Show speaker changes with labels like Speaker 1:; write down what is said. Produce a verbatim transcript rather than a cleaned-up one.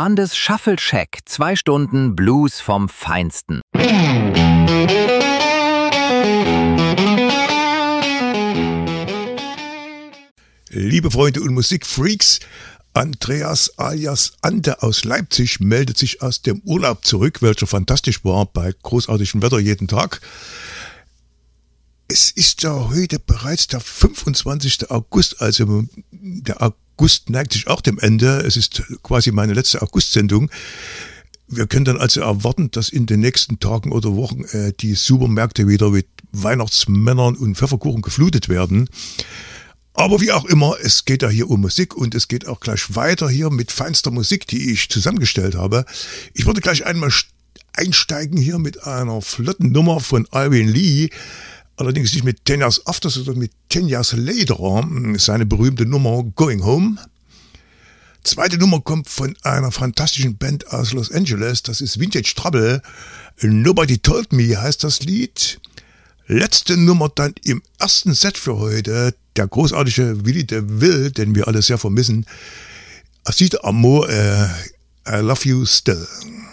Speaker 1: Brandes Shuffle Shack. Zwei Stunden Blues vom Feinsten.
Speaker 2: Liebe Freunde und Musikfreaks, Andreas alias Ante aus Leipzig meldet sich aus dem Urlaub zurück, welcher fantastisch war bei großartigem Wetter jeden Tag. Es ist ja heute bereits der fünfundzwanzigste August, also der August neigt sich auch dem Ende. Es ist quasi meine letzte August-Sendung. Wir können dann also erwarten, dass in den nächsten Tagen oder Wochen äh, die Supermärkte wieder mit Weihnachtsmännern und Pfefferkuchen geflutet werden. Aber wie auch immer, es geht ja hier um Musik und es geht auch gleich weiter hier mit feinster Musik, die ich zusammengestellt habe. Ich würde gleich einmal einsteigen hier mit einer flotten Nummer von Alvin Lee. Allerdings nicht mit Ten Years After, sondern mit Ten Years Later, seine berühmte Nummer Going Home. Zweite Nummer kommt von einer fantastischen Band aus Los Angeles, das ist Vintage Trouble. Nobody Told Me heißt das Lied. Letzte Nummer dann im ersten Set für heute, der großartige Willie DeVille, den wir alle sehr vermissen. Acide Amour, äh, I Love You Still.